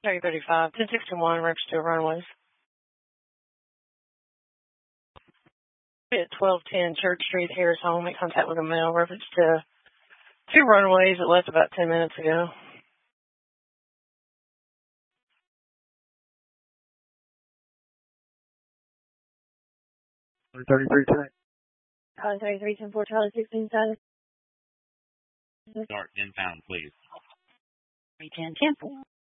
3035, 1061, register runways. At 1210 Church Street, Harris Home, make contact with a male, reference to 2 runways that left about 10 minutes ago. 3310. 3310 Charlie 16 Silent. Start inbound, please. 310 10.